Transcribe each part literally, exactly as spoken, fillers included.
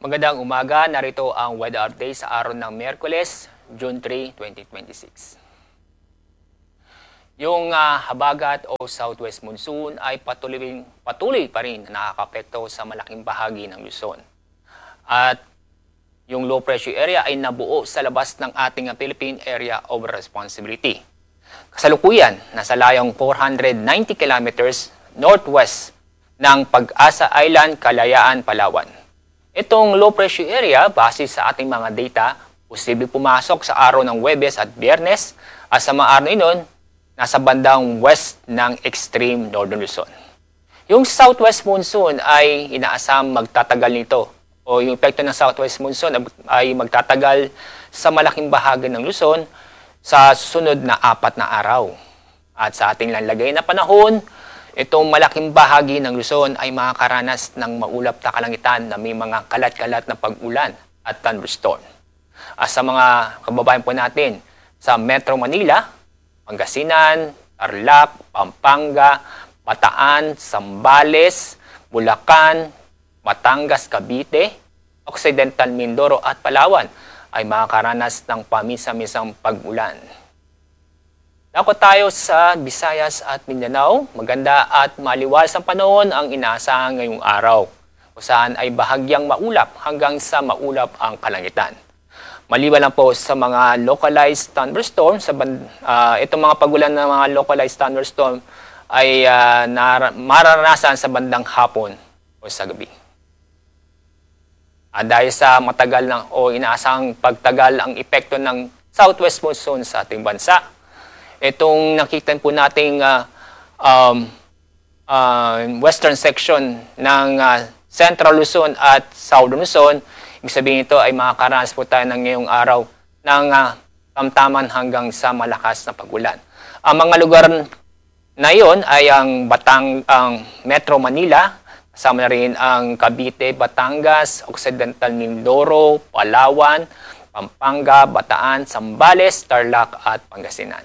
Magandang umaga, narito ang weather update sa araw ng Miyerkules, June three, twenty twenty-six. Yung uh, habagat o southwest monsoon ay patuloy, patuloy pa rin na nakakapekto sa malaking bahagi ng Luzon. At yung low pressure area ay nabuo sa labas ng ating Philippine Area of Responsibility. Kasalukuyan, nasa layong four hundred ninety kilometers northwest ng Pag-asa Island, Kalayaan, Palawan. Itong low pressure area, base sa ating mga data, posible pumasok sa araw ng Huwebes at Biyernes at sa mga araw nun, nasa bandang west ng extreme northern Luzon. Yung southwest monsoon ay inaasam magtatagal nito o yung epekto ng southwest monsoon ay magtatagal sa malaking bahagi ng Luzon sa susunod na apat na araw. At sa ating lalagay na panahon, itong malaking bahagi ng Luzon ay makakaranas ng maulap na kalangitan na may mga kalat-kalat na pag-ulan at thunderstorm. At sa mga kababayan po natin sa Metro Manila, Pangasinan, Tarlac, Pampanga, Bataan, Zambales, Bulacan, Batangas, Cavite, Occidental Mindoro at Palawan ay makakaranas ng pamisa-misang pag-ulan. Dako tayo sa Visayas at Mindanao. Maganda at maliwalas ang panahon ang inaasahan ngayong araw, kung saan ay bahagyang maulap hanggang sa maulap ang kalangitan. Maliban lang po sa mga localized thunderstorm, sa uh, itong mga pagulan ng mga localized thunderstorm ay uh, mararanasan sa bandang hapon o sa gabi. At dahil sa matagal ng, o inaasahang pagtagal ang epekto ng southwest monsoon sa ating bansa, itong nakita po nating uh, um, uh, western section ng uh, Central Luzon at Southern Luzon, ibig sabihin ito ay makakaranas po tayo ng ngayong araw ng uh, tamtaman hanggang sa malakas na pagulan. Ang mga lugar na iyon ay ang Batang, ang Metro Manila, kasama na rin ang Cavite, Batangas, Occidental Mindoro, Palawan, Pampanga, Bataan, Zambales, Tarlac at Pangasinan.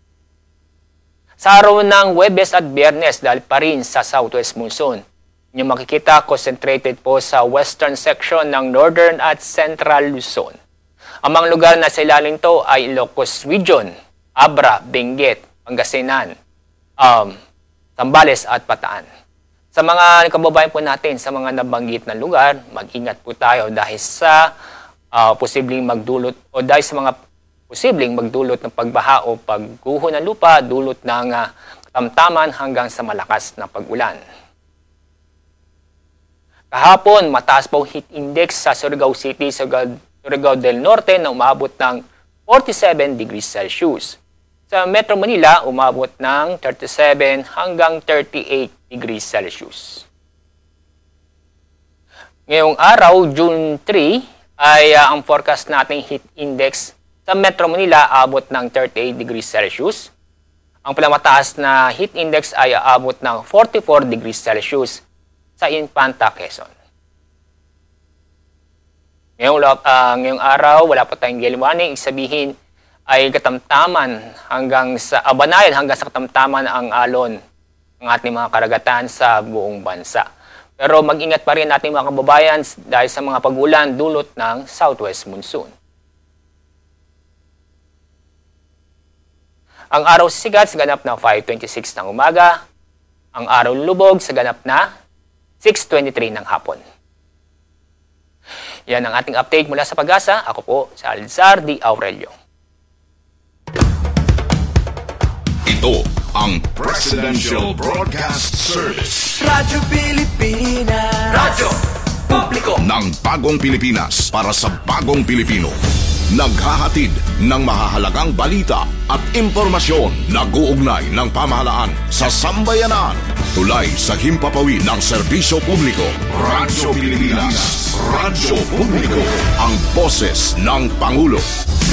Sa araw ng Huwebes at Biyernes, dahil pa rin sa southwest monsoon, yung makikita concentrated po sa western section ng northern at central Luzon. Ang mga lugar na sa ilalim to ay Ilocos Region, Abra, Benguet, Pangasinan, um, Zambales at Bataan. Sa mga kababayan po natin sa mga nabanggit na lugar, mag-ingat po tayo dahil sa uh, posibleng magdulot o dahil sa mga posibleng magdulot ng pagbaha o pagguho ng lupa, dulot ng uh, katamtaman hanggang sa malakas na pag-ulan. Kahapon, mataas po heat index sa Surigao City, Surigao del Norte na umabot ng forty-seven degrees Celsius. Sa Metro Manila, umabot ng thirty-seven hanggang thirty-eight degrees Celsius. Ngayong araw, June three, ay uh, ang forecast nating heat index sa Metro Manila abot ng thirty-eight degrees Celsius. Ang pinakamataas na heat index ay aabot ng forty-four degrees Celsius sa Infanta, Quezon. Ngayong, uh, ngayong araw, wala pa tayong yellow warning. Ibig sabihin ay katamtaman hanggang sa abanayan hanggang sa katamtaman ang alon ng ating mga karagatan sa buong bansa. Pero mag-ingat pa rin ating mga kababayan dahil sa mga pag-ulan dulot ng southwest monsoon. Ang araw sigat sa ganap na five twenty-six ng umaga. Ang araw lubog sa ganap na six twenty-three ng hapon. Yan ang ating update mula sa Pag-asa. Ako po si Alzar D. Aurelio. Ito ang Presidential Broadcast Service. Radyo Pilipinas. Radyo Publiko ng Bagong Pilipinas para sa Bagong Pilipino. Naghahatid ng mahahalagang balita at impormasyon na guugnay ng pamahalaan sa sambayanan. Tulay sa himpapawid ng serbisyo publiko. Radyo Pilipinas. Radyo Publiko. Ang boses ng Pangulo.